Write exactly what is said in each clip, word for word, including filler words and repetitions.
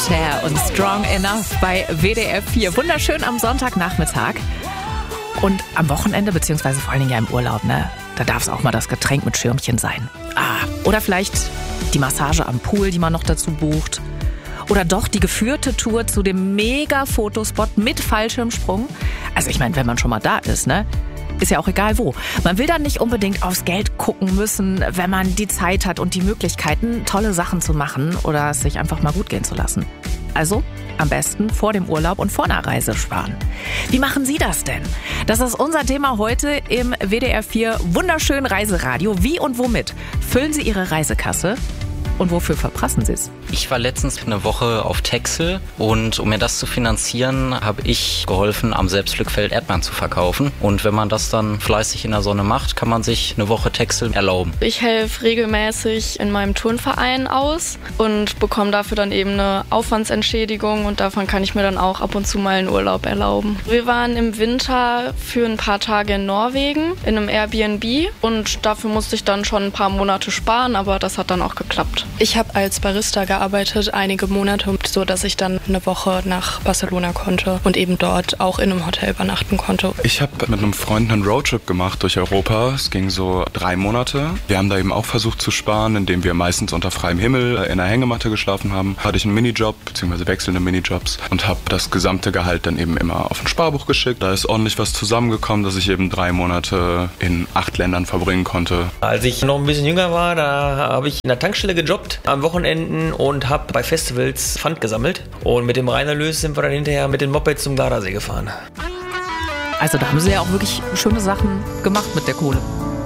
Cher und Strong Enough bei W D R vier. Wunderschön am Sonntagnachmittag. Und am Wochenende, beziehungsweise vor allen Dingen ja im Urlaub, ne? Da darf es auch mal das Getränk mit Schirmchen sein. Ah, oder vielleicht die Massage am Pool, die man noch dazu bucht. Oder doch die geführte Tour zu dem Mega-Fotospot mit Fallschirmsprung. Also ich meine, wenn man schon mal da ist, ne? Ist ja auch egal wo. Man will dann nicht unbedingt aufs Geld gucken müssen, wenn man die Zeit hat und die Möglichkeiten, tolle Sachen zu machen oder es sich einfach mal gut gehen zu lassen. Also am besten vor dem Urlaub und vor einer Reise sparen. Wie machen Sie das denn? Das ist unser Thema heute im W D R vier Wunderschön Reiseradio. Wie und womit füllen Sie Ihre Reisekasse? Und wofür verprassen Sie es? Ich war letztens eine Woche auf Texel und um mir das zu finanzieren, habe ich geholfen, am Selbstlückfeld Erdbeeren zu verkaufen. Und wenn man das dann fleißig in der Sonne macht, kann man sich eine Woche Texel erlauben. Ich helfe regelmäßig in meinem Turnverein aus und bekomme dafür dann eben eine Aufwandsentschädigung und davon kann ich mir dann auch ab und zu mal einen Urlaub erlauben. Wir waren im Winter für ein paar Tage in Norwegen in einem Airbnb und dafür musste ich dann schon ein paar Monate sparen, aber das hat dann auch geklappt. Ich habe als Barista gearbeitet, einige Monate, so dass ich dann eine Woche nach Barcelona konnte und eben dort auch in einem Hotel übernachten konnte. Ich habe mit einem Freund einen Roadtrip gemacht durch Europa. Es ging so drei Monate. Wir haben da eben auch versucht zu sparen, indem wir meistens unter freiem Himmel in einer Hängematte geschlafen haben. Hatte ich einen Minijob, beziehungsweise wechselnde Minijobs und habe das gesamte Gehalt dann eben immer auf ein Sparbuch geschickt. Da ist ordentlich was zusammengekommen, dass ich eben drei Monate in acht Ländern verbringen konnte. Als ich noch ein bisschen jünger war, da habe ich in der Tankstelle gejobbt am Wochenenden und habe bei Festivals Pfand gesammelt. Und mit dem Reinerlös sind wir dann hinterher mit den Mopeds zum Gardasee gefahren. Also da haben Sie ja auch wirklich schöne Sachen gemacht mit der Kohle.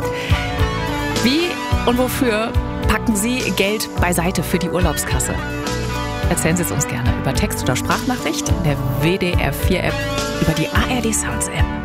Wie und wofür packen Sie Geld beiseite für die Urlaubskasse? Erzählen Sie es uns gerne über Text oder Sprachnachricht in der W D R vier App, über die A R D Sounds App.